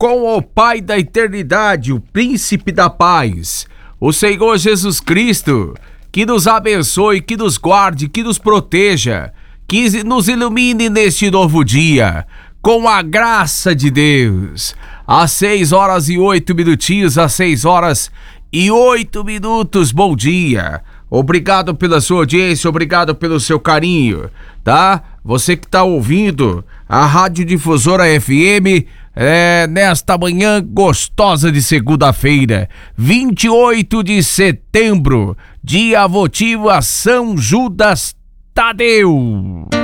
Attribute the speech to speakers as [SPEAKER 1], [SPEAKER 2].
[SPEAKER 1] com o Pai da eternidade, o Príncipe da paz, o Senhor Jesus Cristo, que nos abençoe, que nos guarde, que nos proteja, que nos ilumine neste novo dia, com a graça de Deus. Às 6h08, às 6h08, bom dia. Obrigado pela sua audiência, obrigado pelo seu carinho, tá? Você que tá ouvindo a Rádio Difusora FM, nesta manhã gostosa de segunda-feira, 28 de setembro, dia votivo a São Judas Tadeu.